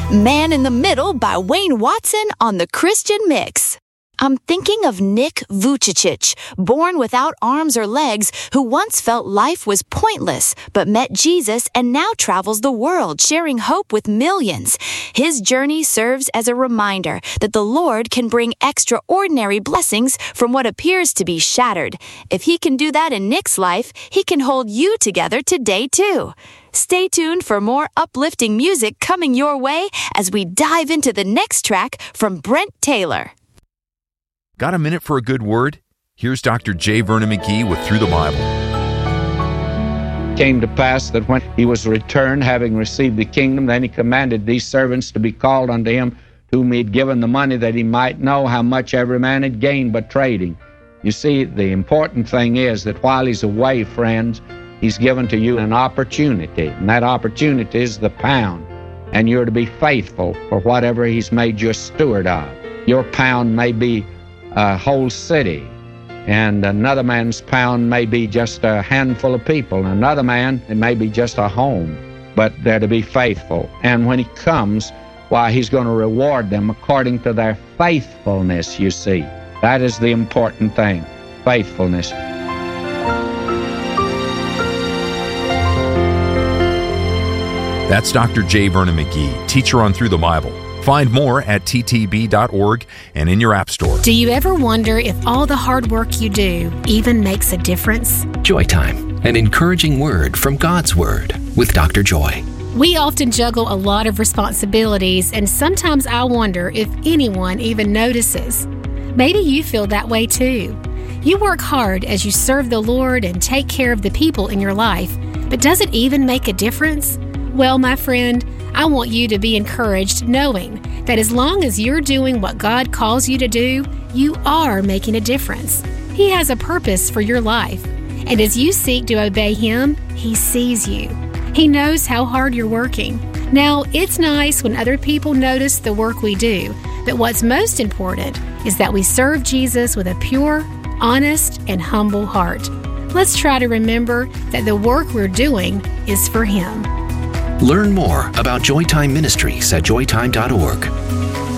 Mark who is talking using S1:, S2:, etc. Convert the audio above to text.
S1: Man in the Middle by Wayne Watson on the Christian Mix. I'm thinking of Nick Vujicic, born without arms or legs, who once felt life was pointless, but met Jesus and now travels the world, sharing hope with millions. His journey serves as a reminder that the Lord can bring extraordinary blessings from what appears to be shattered. If He can do that in Nick's life, He can hold you together today too. Stay tuned for more uplifting music coming your way as we dive into the next track from Brent Taylor.
S2: Got a minute for a good word? Here's Dr. J. Vernon McGee with Through the Bible.
S3: It came to pass that when he was returned, having received the kingdom, then he commanded these servants to be called unto him, to whom he had given the money, that he might know how much every man had gained by trading. You see, the important thing is that while he's away, friends, he's given to you an opportunity, and that opportunity is the pound, and you're to be faithful for whatever he's made you a steward of. Your pound may be a whole city, and another man's pound may be just a handful of people. Another man, it may be just a home, but they're to be faithful. And when he comes, why, he's going to reward them according to their faithfulness, you see. That is the important thing, faithfulness.
S2: That's Dr. J. Vernon McGee, teacher on Through the Bible. Find more at ttb.org and in your app store.
S4: Do you ever wonder if all the hard work you do even makes a difference?
S5: Joy Time, an encouraging word from God's Word with Dr. Joy.
S4: We often juggle a lot of responsibilities, and sometimes I wonder if anyone even notices. Maybe you feel that way too. You work hard as you serve the Lord and take care of the people in your life, but does it even make a difference? Well, my friend, I want you to be encouraged knowing that as long as you're doing what God calls you to do, you are making a difference. He has a purpose for your life. And as you seek to obey Him, He sees you. He knows how hard you're working. Now, it's nice when other people notice the work we do, but what's most important is that we serve Jesus with a pure, honest, and humble heart. Let's try to remember that the work we're doing is for Him.
S5: Learn more about Joy Time Ministries at joytime.org.